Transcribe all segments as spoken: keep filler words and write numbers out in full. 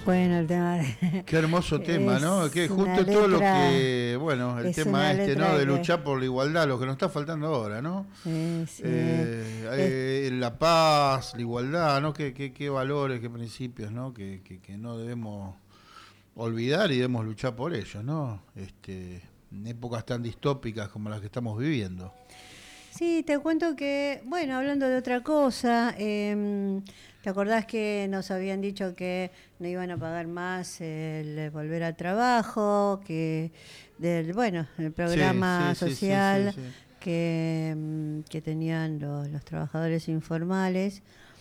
Bueno, el tema de... Qué hermoso tema, ¿no? Que justo letra, todo lo que, bueno, el tema este, ¿no? De luchar por la igualdad, lo que nos está faltando ahora, ¿no? Sí, sí. Eh, eh, la paz, la igualdad, ¿no? Qué, qué, qué valores, qué principios, ¿no? Que, que, que no debemos olvidar y debemos luchar por ellos, ¿no? Este, en épocas tan distópicas como las que estamos viviendo. Sí, te cuento que, bueno, hablando de otra cosa, eh, ¿te acordás que nos habían dicho que no iban a pagar más el volver al trabajo, que del, bueno, el programa sí, sí, social sí, sí, sí, sí. Que, que tenían los, los trabajadores informales?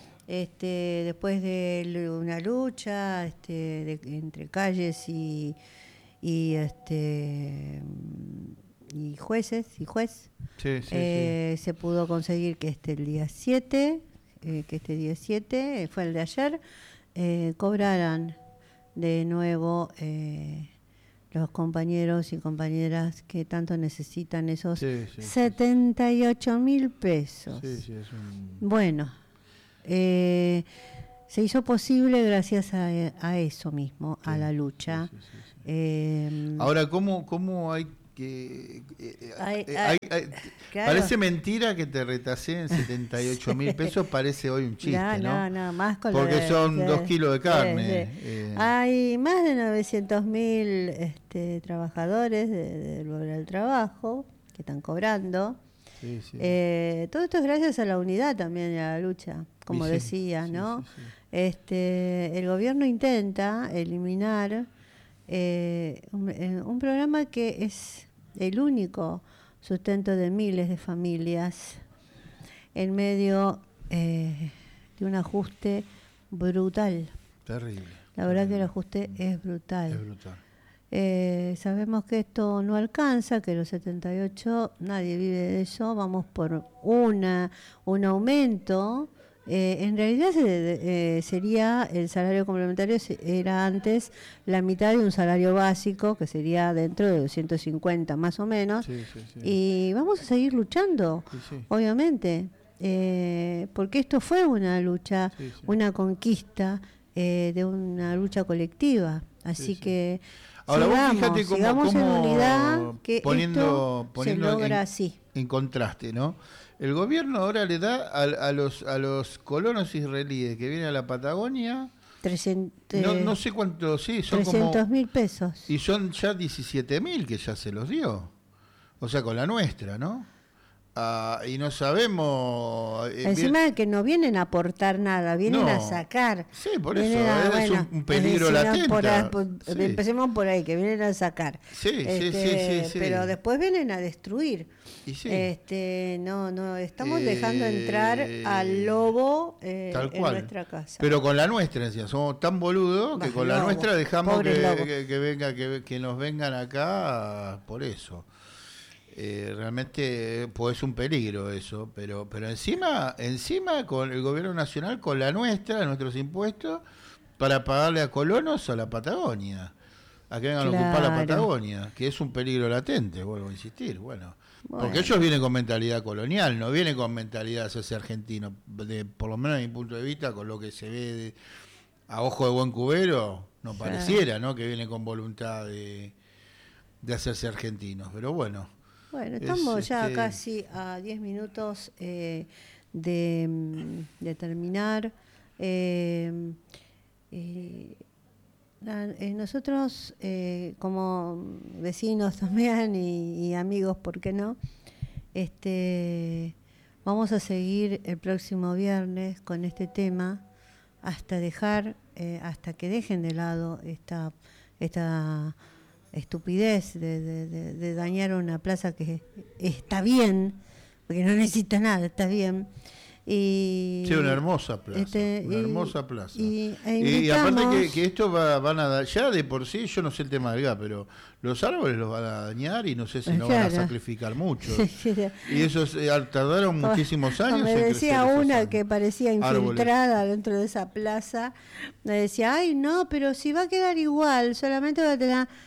Este, después de una lucha este, de, entre calles y, y este y jueces y juez sí, sí, eh, sí. se pudo conseguir que este el día siete eh, que este día siete eh, fue el de ayer eh, cobraran de nuevo eh, los compañeros y compañeras que tanto necesitan esos sí, sí, setenta y ocho mil pesos. Sí, sí, es un... Bueno, eh, se hizo posible gracias a, a eso mismo, sí, a la lucha. Sí, sí, sí, sí. Eh, Ahora, ¿cómo, cómo hay que... Eh, hay, eh, hay, hay, claro. Parece mentira que te retaseen setenta y ocho mil pesos, parece hoy un chiste, ¿no? No, no, no más con Porque de, son de, dos kilos de carne. Sí, sí. Eh. Hay más de novecientos mil este, trabajadores del de, de trabajo que están cobrando. Sí, sí. Eh, todo esto es gracias a la unidad también y a la lucha, como sí, decía, sí, ¿no? Sí, sí. Este, el gobierno intenta eliminar eh, un, un programa que es el único sustento de miles de familias en medio eh, de un ajuste brutal. Terrible. La verdad terrible. que el ajuste es brutal. Es brutal. Eh, sabemos que esto no alcanza, que los setenta y ocho, nadie vive de eso, vamos por una un aumento. Eh, en realidad se, eh, sería el salario complementario, era antes la mitad de un salario básico, que sería dentro de doscientos cincuenta más o menos, sí, sí, sí. Y vamos a seguir luchando, sí, sí. obviamente, eh, porque esto fue una lucha, sí, sí. una conquista eh, de una lucha colectiva, así sí, sí. que ahora sigamos, vos fíjate cómo, sigamos cómo en unidad, que poniendo, esto poniendo se logra en, así. En contraste, ¿no? El gobierno ahora le da a, a los a los colonos israelíes que vienen a la Patagonia trescientos, no, no sé cuánto, sí, son trescientos mil pesos. Y son ya diecisiete mil que ya se los dio. O sea, con la nuestra, ¿no? Ah, y no sabemos... Eh, Encima de que no vienen a aportar nada, vienen no. a sacar. Sí, por eso, a, es bueno, un peligro latente. Por ahí, por, sí. Empecemos por ahí, que vienen a sacar. Sí, este, sí, sí, sí, sí. Pero después vienen a destruir. Y sí. Este, no, no, estamos eh, dejando entrar al lobo eh, tal en cual. nuestra casa. Pero con la nuestra, decía, somos tan boludos que Bah, con lobo, la nuestra dejamos que, que, que, venga, que, que nos vengan acá por eso. Eh, realmente pues es un peligro eso, pero pero encima encima con el gobierno nacional, con la nuestra, nuestros impuestos, para pagarle a colonos a la Patagonia, a que vengan claro. a ocupar la Patagonia, que es un peligro latente, vuelvo a insistir, bueno, bueno. Porque ellos vienen con mentalidad colonial, no vienen con mentalidad de hacerse argentino, de, por lo menos desde mi punto de vista, con lo que se ve de, a ojo de buen cubero, no sí. pareciera, ¿no? Que vienen con voluntad de, de hacerse argentinos, pero bueno. Bueno, estamos es, ya este... casi a diez minutos eh, de, de terminar. Eh, eh, eh, nosotros, eh, como vecinos también y, y amigos, ¿por qué no? Este, vamos a seguir el próximo viernes con este tema hasta dejar, eh, hasta que dejen de lado esta esta estupidez de, de, de, de dañar una plaza que está bien, porque no necesita nada, está bien. Y sí, una hermosa plaza, este, una y, hermosa plaza. Y, e y, y aparte que, que esto va, van a dar, ya de por sí, yo no sé el tema del gas, pero los árboles los van a dañar y no sé si no claro. van a sacrificar mucho. Y eso eh, tardaron muchísimos años. Me decía una que parecía infiltrada árboles. Dentro de esa plaza, me decía, ay no, pero si va a quedar igual, solamente va a tener...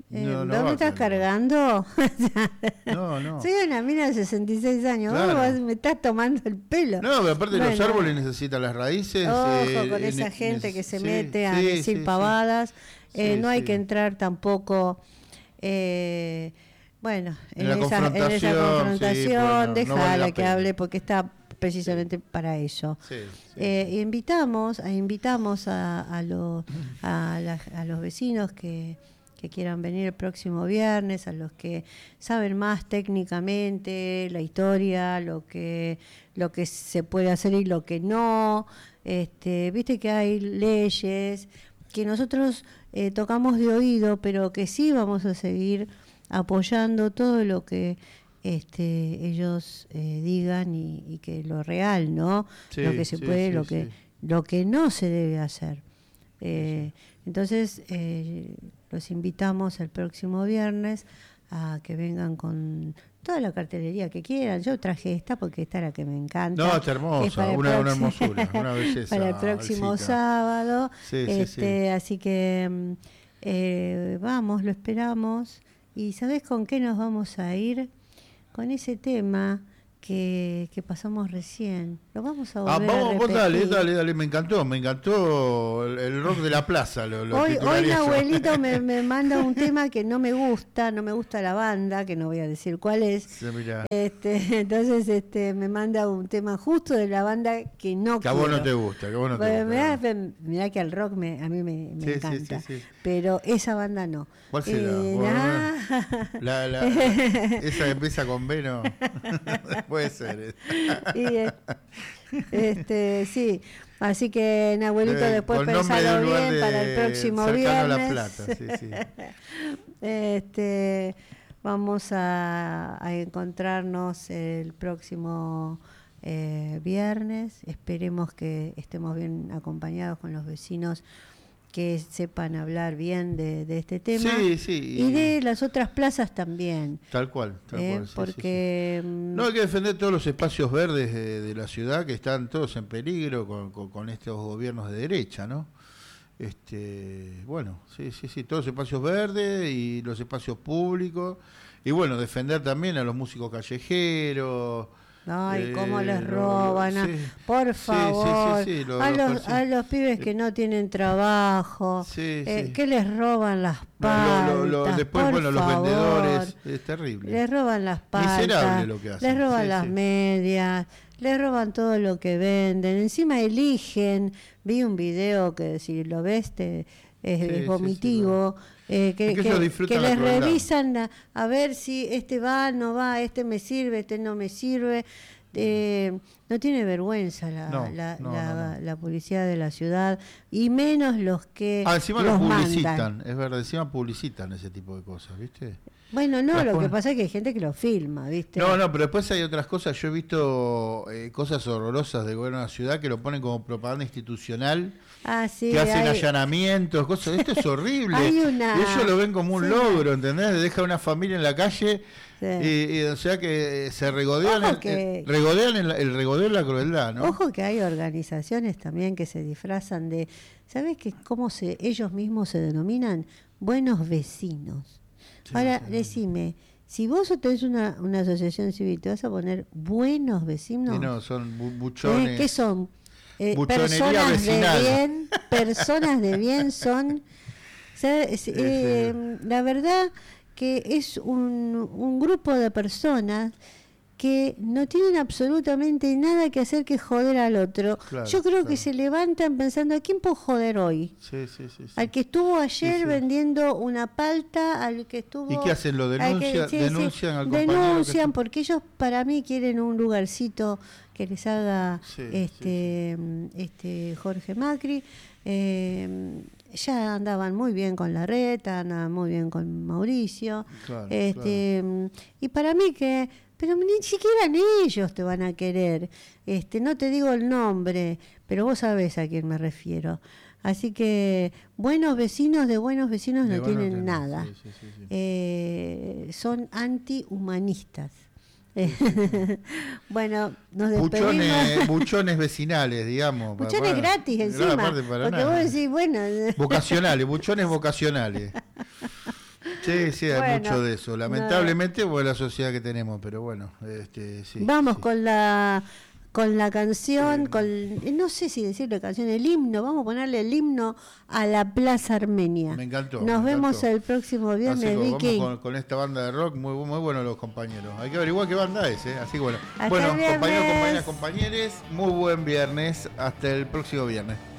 Eh, No, no ¿Vos va me estás con- cargando? No, no. Soy una mina de sesenta y seis años. Claro. Vos me estás tomando el pelo. No, pero aparte los Bueno, árboles necesitan las raíces. Ojo eh, con eh, esa ne- gente neces- que se sí, mete a sí, decir sí, sí. pavadas. Eh, Sí, no hay sí. que entrar tampoco, eh, bueno, en, En la esa, en esa confrontación, sí, confrontación. pues no, no Déjala vale la que pena. hable porque está precisamente para eso. Sí, sí. Eh, invitamos, a, invitamos a, a, lo- a, la- a los vecinos que, que quieran venir el próximo viernes, a los que saben más técnicamente la historia, lo que, lo que se puede hacer y lo que no. Este, viste que hay leyes que nosotros eh, tocamos de oído, pero que sí vamos a seguir apoyando todo lo que este, ellos eh, digan y, y que lo real, ¿no? Sí, lo que se sí, puede, sí, lo que sí. lo que no se debe hacer. Eh, entonces, eh, los invitamos el próximo viernes a que vengan con toda la cartelería que quieran. Yo traje esta porque esta es la que me encanta. No, está que es hermosa, para el una, una próximo- hermosura, una belleza. para el próximo Alcita. sábado. Sí, sí, este, sí. Así que mm, eh, vamos, lo esperamos. ¿Y sabés con qué nos vamos a ir? Con ese tema que, que pasamos recién. Lo vamos a Ah, volver a vamos, vos repetir. dale, dale, dale, me encantó, me encantó el, el rock de la plaza. Lo, lo Hoy, hoy titularía yo. Nahuelito me, me manda un tema que no me gusta, no me gusta la banda, que no voy a decir cuál es. Sí, mirá. Este, entonces este, me manda un tema justo de la banda que no Que a quiero. vos no te gusta, que a vos no te Bueno, gusta. mirá, mirá que al rock me, a mí me, me Sí, sí, encanta, sí, sí. pero esa banda no. ¿Cuál será? Eh, Bueno, ah, La, la, esa que empieza con B, no. Puede ser. y, eh, este, sí, así que Nahuelito Eh, después con nombre de pensalo un lugar bien de- para el próximo cercano a viernes. La Plata, sí, sí. Este, vamos a, a encontrarnos el próximo eh, viernes. Esperemos que estemos bien acompañados con los vecinos que sepan hablar bien de, de este tema Sí, sí. y de las otras plazas también. Tal cual, tal eh, cual. sí, sí, porque sí. mm, No, hay que defender todos los espacios verdes de, de la ciudad que están todos en peligro con, con, con estos gobiernos de derecha, ¿no? Este, bueno, sí, sí, sí, todos los espacios verdes y los espacios públicos. Y bueno, defender también a los músicos callejeros. Ay, eh, cómo les lo- roban, lo- a- sí. por Sí, sí, sí, favor, sí, lo- a, lo los, persiguen. a los pibes que no tienen trabajo, Sí, eh, sí. que les roban las No, paltas, lo- lo- lo- después, por bueno, los favor. vendedores, es terrible. Les roban las paltas, Miserable lo que hacen, les roban sí, las sí. medias, les roban todo lo que venden, encima eligen, vi un video que si lo ves te, es, Sí, es sí, sí, vomitivo, eh, que, Es que que- ellos disfrutan que la les crueldad. revisan a, a ver si este va, no va, este me sirve, este no me sirve. Eh, no tiene vergüenza la, No, la, no, la- no, no. la policía de la ciudad, y menos los que Ah, encima los lo mandan. publicitan, es verdad, encima publicitan ese tipo de cosas, ¿viste? Bueno, no, Las lo que ponen- pasa es que hay gente que lo filma, ¿viste? No, no, pero después hay otras cosas. Yo he visto eh, cosas horrorosas del gobierno de la ciudad que lo ponen como propaganda institucional, Ah, sí, que hacen hay- allanamientos, cosas. Esto es horrible. Hay una- Y ellos lo ven como un sí. logro, ¿entendés? Deja una familia en la calle, Sí. y, y, o sea que se regodean, Ojo el, que- el- regodean el, el regodeo de la crueldad, ¿no? Ojo que hay organizaciones también que se disfrazan de, ¿sabes que cómo se ellos mismos se denominan? Buenos vecinos. Sí, Ahora, sí. decime, si vos tenés una, una asociación civil, ¿te vas a poner buenos vecinos? Y no, son bu- ¿Eh? buchones. ¿Qué son? Eh, Buchonería personas vecinal. de bien, personas de bien son. O sea, es- Sí, eh, sí. La verdad que es un, un grupo de personas que no tienen absolutamente nada que hacer que joder al otro. Claro, Yo creo que claro. se levantan pensando, ¿a quién puedo joder hoy? Sí, sí, sí, sí. Al que estuvo ayer Sí, sí. vendiendo una palta, al que estuvo... ¿Y qué hacen? ¿Lo al denuncia- que- sí, sí, denuncian al compañero que Denuncian está- porque ellos para mí quieren un lugarcito que les haga Sí, este, este Jorge Macri. Eh, ya andaban muy bien con Larreta, andaban muy bien con Mauricio. Claro, este, Y para mí que... Pero ni siquiera ni ellos te van a querer. Este, no te digo el nombre, pero vos sabés a quién me refiero. Así que buenos vecinos de buenos vecinos De no bueno, tienen tienen, nada. sí, sí, sí, sí. Eh, son antihumanistas. Bueno, nos despedimos. Buchones, buchones vecinales, digamos. para- Buchones para- gratis Claro, encima. aparte para Porque nada. vos decís, bueno... Vocacionales, buchones vocacionales. Sí, sí, hay Bueno, mucho de eso. Lamentablemente, por la sociedad que tenemos, pero bueno, este, sí. Vamos sí. con la con la canción, Eh, con no sé si decirle canción, el himno, vamos a ponerle el himno a la Plaza Armenia. Me encantó. Nos me vemos encantó. el próximo Así viernes, que Vicky. vamos con, con esta banda de rock, muy, muy buenos los compañeros. Hay que averiguar qué banda es, ¿eh? Así que bueno. Hasta Bueno, el viernes. compañeros, compañeras, compañeros, muy buen viernes. Hasta el próximo viernes.